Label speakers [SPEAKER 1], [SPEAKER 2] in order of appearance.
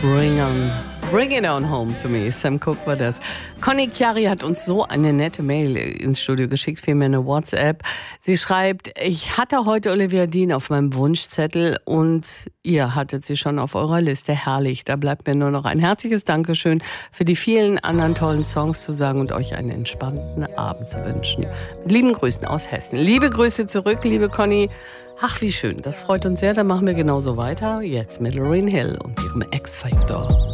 [SPEAKER 1] Bring it on home to me. Sam Cooke war das. Conny Chiari hat uns so eine nette Mail ins Studio geschickt, vielmehr eine WhatsApp. Sie schreibt, ich hatte heute Olivia Dean auf meinem Wunschzettel und ihr hattet sie schon auf eurer Liste. Herrlich, da bleibt mir nur noch ein herzliches Dankeschön für die vielen anderen tollen Songs zu sagen und euch einen entspannten Abend zu wünschen. Mit lieben Grüßen aus Hessen. Liebe Grüße zurück, liebe Conny. Ach, wie schön, das freut uns sehr. Dann machen wir genauso weiter. Jetzt mit Lauryn Hill und ihrem X-Factor.